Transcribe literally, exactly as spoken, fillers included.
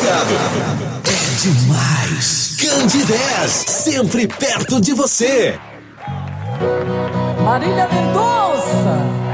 ligado. É demais. Candidez, sempre perto de você. Marília Mendonça.